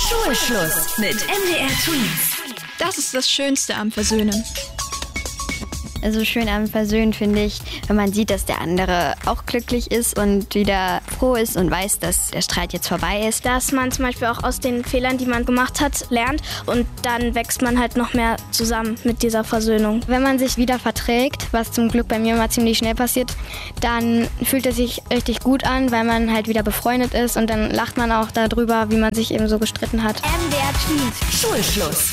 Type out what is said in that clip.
Schulschluss mit MDR Twins. Das ist das Schönste am Versöhnen. Also schön am Versöhnen finde ich, wenn man sieht, dass der andere auch glücklich ist und wieder froh ist und weiß, dass der Streit jetzt vorbei ist. Dass man zum Beispiel auch aus den Fehlern, die man gemacht hat, lernt und dann wächst man halt noch mehr zusammen mit dieser Versöhnung. Wenn man sich wieder verträgt, was zum Glück bei mir immer ziemlich schnell passiert, dann fühlt es sich richtig gut an, weil man halt wieder befreundet ist und dann lacht man auch darüber, wie man sich eben so gestritten hat. MDR Twins. Schulschluss.